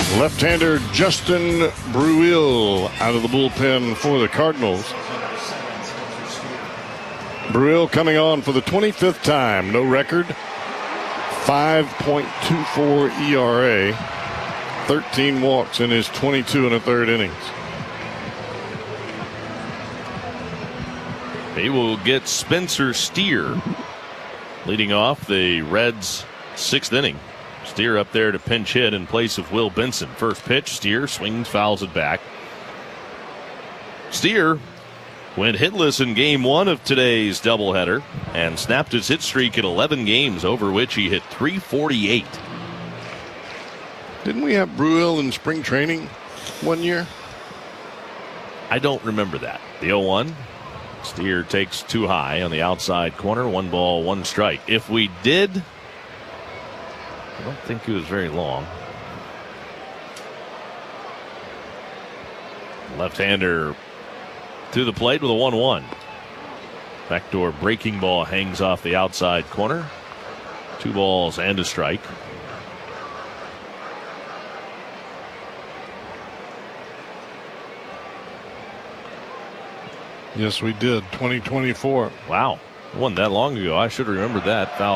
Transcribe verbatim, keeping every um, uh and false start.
Left-hander Justin Bruihl out of the bullpen for the Cardinals. Bruihl coming on for the twenty-fifth time. No record. five point two four E R A. thirteen walks in his twenty-two and a third innings. He will get Spencer Steer leading off the Reds' sixth inning. Steer up there to pinch hit in place of Will Benson. First pitch, Steer swings, fouls it back. Steer went hitless in game one of today's doubleheader and snapped his hit streak at eleven games, over which he hit three forty-eight. Didn't we have Bruihl in spring training one year? I don't remember that. The oh one. Steer takes too high on the outside corner. One ball, one strike. If we did, I don't think he was very long. Left-hander to the plate with a one one. Backdoor breaking ball hangs off the outside corner. Two balls and a strike. Yes, we did. twenty twenty-four. Wow. It wasn't that long ago. I should have remembered that. Foul